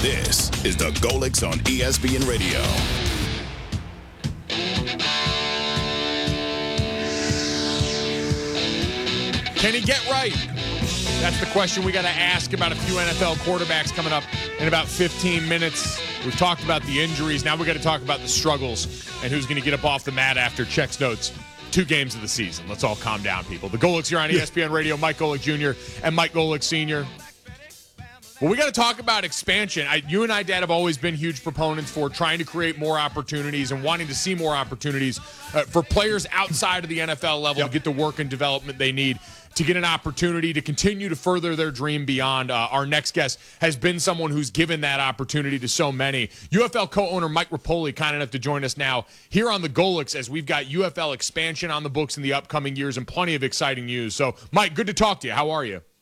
This is the Golics on ESPN Radio. Can he get right? That's the question we got to ask about a few NFL quarterbacks coming up in about 15 minutes. We've talked about the injuries. Now we got to talk about the struggles and who's going to get up off the mat after checks notes. 2 games of the season. Let's all calm down, people. The Golics here on ESPN Radio. Mike Golic Jr. and Mike Golic Sr. Well, we got to talk about expansion. You and I, Dad, have always been huge proponents for trying to create more opportunities and wanting to see more opportunities for players outside of the NFL level to get the work and development they need to get an opportunity to continue to further their dream beyond. Our next guest has been someone who's given that opportunity to so many. UFL co-owner Mike Repole, kind enough to join us now here on the Golics as we've got UFL expansion on the books in the upcoming years and plenty of exciting news. So, Mike, good to talk to you. How are you?